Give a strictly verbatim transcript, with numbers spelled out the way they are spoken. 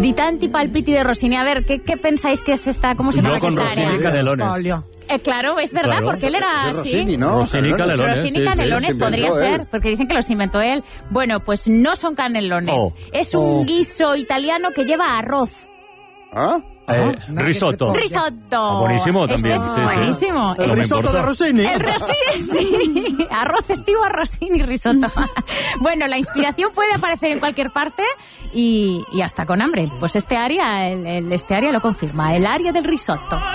Di tanti palpiti de Rossini. A ver, ¿qué, qué pensáis que es esta? ¿Cómo se llama No con esta Rossini área? Canelones. Eh, claro, es verdad, Claro. porque él era Es así. Rossini, ¿no? Rossini Canelones. Rossini sí, Canelones sí. podría inventó ser, él. porque dicen que los inventó él. Bueno, pues no son canelones. Oh. Es un guiso italiano que lleva arroz. ¿Ah? Eh, risotto. Risotto. Ah, buenísimo también, Este es sí, sí. buenísimo. ¿El No me risotto importa. de Rossini? El Rossini, sí. Arroz estivo a Rossini risotto. Bueno, la inspiración puede aparecer en cualquier parte y, y hasta con hambre. Pues este área, el, el- este área lo confirma. El área del risotto.